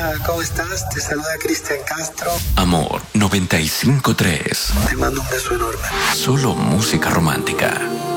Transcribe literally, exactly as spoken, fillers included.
Hola, ¿cómo estás? Te saluda Cristian Castro. Amor noventa y cinco tres. Te mando un beso enorme. Solo música romántica.